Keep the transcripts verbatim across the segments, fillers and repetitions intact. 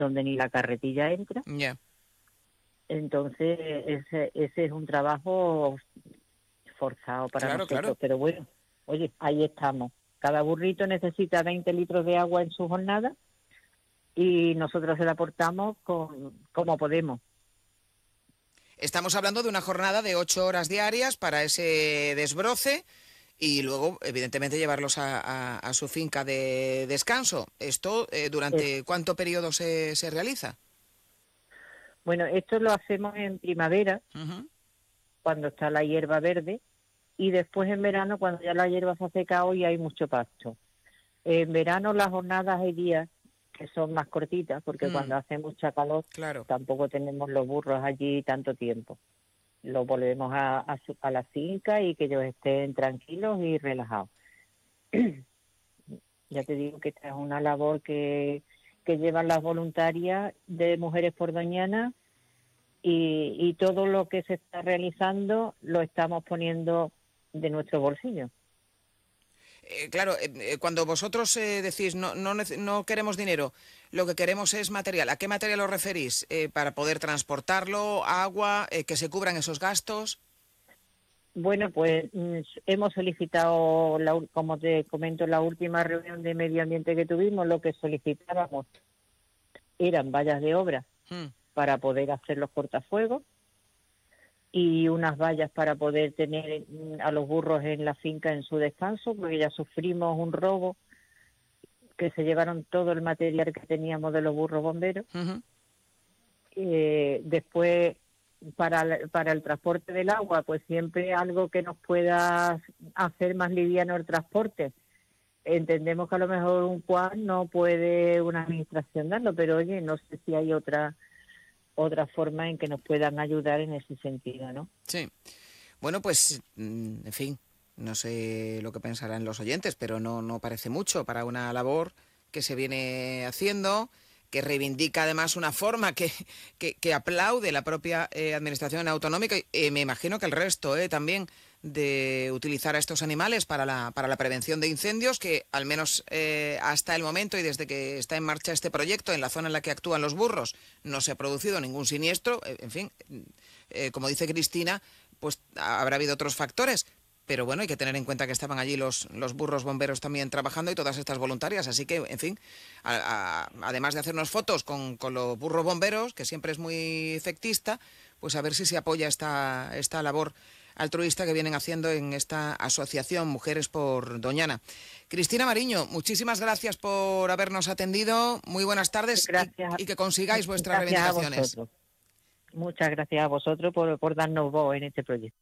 donde ni la carretilla entra. Ya. Yeah. Entonces, ese, ese es un trabajo forzado para claro, nosotros. Claro. Pero bueno, oye, ahí estamos. Cada burrito necesita veinte litros de agua en su jornada y nosotros se la aportamos con, como podemos. Estamos hablando de una jornada de ocho horas diarias para ese desbroce y luego, evidentemente, llevarlos a, a, a su finca de descanso. ¿Esto eh, durante es. cuánto periodo se, se realiza? Bueno, esto lo hacemos en primavera, uh-huh. cuando está la hierba verde, y después en verano, cuando ya la hierba se ha secado y hay mucho pasto. En verano las jornadas hay días que son más cortitas, porque mm. cuando hace mucha calor claro. tampoco tenemos los burros allí tanto tiempo. Los volvemos a, a, su, a la finca y que ellos estén tranquilos y relajados. Ya te digo que esta es una labor que... que llevan las voluntarias de Mujeres por Doñana y, y todo lo que se está realizando lo estamos poniendo de nuestro bolsillo. Eh, claro, eh, cuando vosotros eh, decís no, no, no queremos dinero, lo que queremos es material. ¿A qué material os referís? Eh, para poder transportarlo, agua, eh, que se cubran esos gastos. Bueno, pues hemos solicitado, la, como te comento, la última reunión de medio ambiente que tuvimos, lo que solicitábamos eran vallas de obra hmm. para poder hacer los cortafuegos y unas vallas para poder tener a los burros en la finca en su descanso, porque ya sufrimos un robo, que se llevaron todo el material que teníamos de los burros bomberos. Uh-huh. Eh, después... Para, para el transporte del agua, pues siempre algo que nos pueda hacer más liviano el transporte. Entendemos que a lo mejor un cual no puede una administración darlo, pero oye, no sé si hay otra otra forma en que nos puedan ayudar en ese sentido, ¿no? Sí. Bueno, pues, en fin, no sé lo que pensarán los oyentes, pero no, no parece mucho para una labor que se viene haciendo, que reivindica además una forma que, que, que aplaude la propia eh, administración autonómica y eh, me imagino que el resto eh, también de utilizar a estos animales para la, para la prevención de incendios, que al menos eh, hasta el momento y desde que está en marcha este proyecto en la zona en la que actúan los burros no se ha producido ningún siniestro. Eh, en fin, eh, como dice Cristina, pues habrá habido otros factores. Pero bueno, hay que tener en cuenta que estaban allí los, los burros bomberos también trabajando y todas estas voluntarias. Así que, en fin, a, a, además de hacernos fotos con, con los burros bomberos, que siempre es muy efectista, pues a ver si se apoya esta, esta labor altruista que vienen haciendo en esta asociación Mujeres por Doñana. Cristina Mariño, muchísimas gracias por habernos atendido. Muy buenas tardes y, y que consigáis vuestras gracias reivindicaciones. A Muchas gracias a vosotros por, por darnos voz en este proyecto.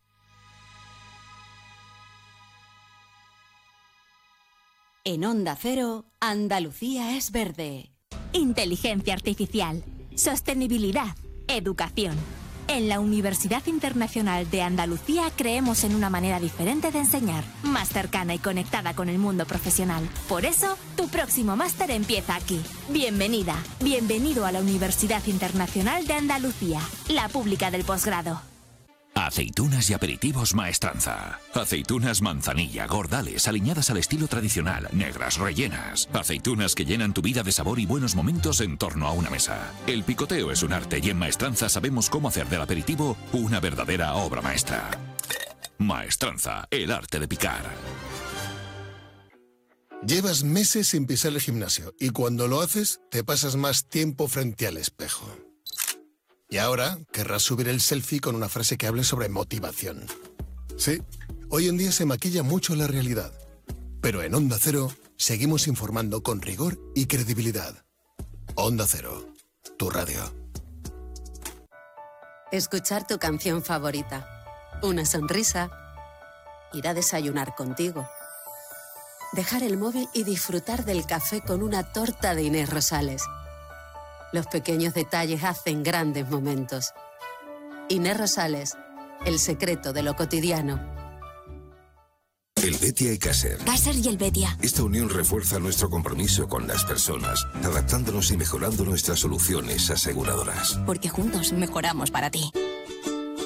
En Onda Cero, Andalucía es verde. Inteligencia artificial, sostenibilidad, educación. En la Universidad Internacional de Andalucía creemos en una manera diferente de enseñar, más cercana y conectada con el mundo profesional. Por eso, tu próximo máster empieza aquí. Bienvenida, bienvenido a la Universidad Internacional de Andalucía, la pública del posgrado. Aceitunas y aperitivos Maestranza. Aceitunas manzanilla, gordales, aliñadas al estilo tradicional, negras, rellenas. Aceitunas que llenan tu vida de sabor y buenos momentos en torno a una mesa. El picoteo es un arte y en Maestranza sabemos cómo hacer del aperitivo una verdadera obra maestra. Maestranza, el arte de picar. Llevas meses sin pisar el gimnasio y cuando lo haces te pasas más tiempo frente al espejo. Y ahora querrás subir el selfie con una frase que hable sobre motivación. Sí, hoy en día se maquilla mucho la realidad. Pero en Onda Cero seguimos informando con rigor y credibilidad. Onda Cero, tu radio. Escuchar tu canción favorita. Una sonrisa. Ir a desayunar contigo. Dejar el móvil y disfrutar del café con una torta de Inés Rosales. Los pequeños detalles hacen grandes momentos. Inés Rosales, el secreto de lo cotidiano. Helvetia y Caser. Caser y Helvetia. Esta unión refuerza nuestro compromiso con las personas, adaptándonos y mejorando nuestras soluciones aseguradoras. Porque juntos mejoramos para ti.